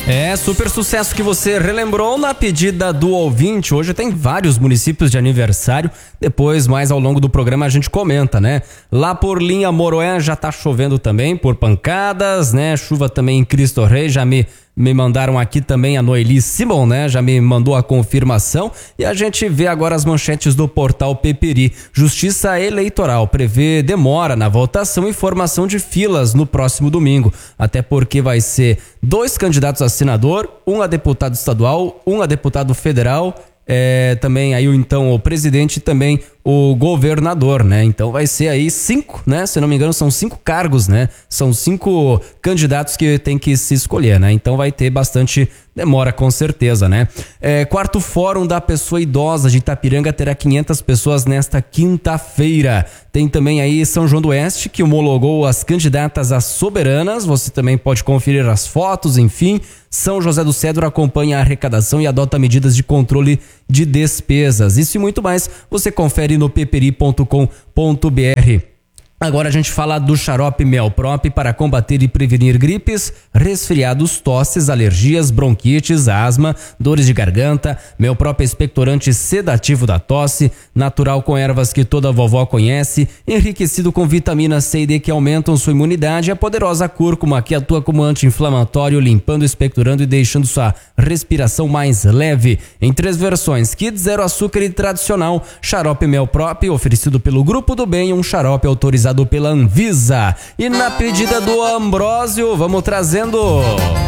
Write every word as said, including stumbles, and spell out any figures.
É, super sucesso que você relembrou na pedida do ouvinte. Hoje tem vários municípios de aniversário. Depois, mais ao longo do programa, a gente comenta, né? Lá por Linha Moroé já tá chovendo também, por pancadas, né? Chuva também em Cristo Rei, já me... Me mandaram aqui também a Noeli Simon, né? Já me mandou a confirmação. E a gente vê agora as manchetes do portal Peperi. Justiça Eleitoral prevê demora na votação e formação de filas no próximo domingo. Até porque vai ser dois candidatos a senador, um a deputado estadual, um a deputado federal. É, também aí então o presidente e também o governador, né? Então vai ser aí cinco, né? Se não me engano são cinco cargos, né? São cinco candidatos que tem que se escolher, né? Então vai ter bastante demora com certeza, né? É, quarto Fórum da Pessoa Idosa de Itapiranga terá quinhentas pessoas nesta quinta-feira. Tem também aí São João do Oeste que homologou as candidatas a soberanas. Você também pode conferir as fotos, enfim. São José do Cedro acompanha a arrecadação e adota medidas de controle de despesas. Isso e muito mais você confere no peperi ponto com ponto br. Agora a gente fala do xarope Melprop para combater e prevenir gripes, resfriados, tosses, alergias, bronquites, asma, dores de garganta. Melprop é expectorante sedativo da tosse, natural com ervas que toda vovó conhece, enriquecido com vitamina C e D que aumentam sua imunidade, a poderosa cúrcuma que atua como anti-inflamatório, limpando, expectorando e deixando sua respiração mais leve. Em três versões, kit zero açúcar e tradicional, xarope Melprop, oferecido pelo Grupo do Bem, um xarope autorizado pela Anvisa. E na pedida do Ambrósio, vamos trazendo...